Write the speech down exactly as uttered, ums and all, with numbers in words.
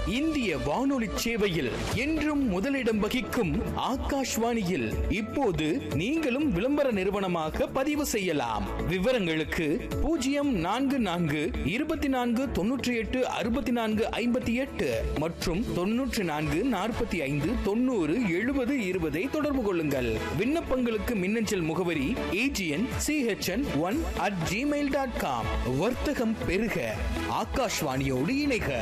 இந்திய வானொலி சேவையில் என்றும் முதலிடம் வகிக்கும் ஆகாஷ்வாணியில் இப்போது நீங்களும் விளம்பர நிறுவனமாக பதிவு செய்யலாம். விவரங்களுக்கு பூஜ்ஜியம் நான்கு நான்கு இருபத்தி நான்கு தொன்னூற்றி எட்டு அறுபத்தி நான்கு ஐம்பத்தி எட்டு மற்றும் தொன்னூற்றி நான்கு நாற்பத்தி ஐந்து தொண்ணூறு எழுபது இருபதை தொடர்பு கொள்ளுங்கள். விண்ணப்பங்களுக்கு மின்னஞ்சல் முகவரி AGN CHN one at Gmail dot com. வர்த்தகம் பெருக, ஆகாஷ்வாணியோடு இணைக.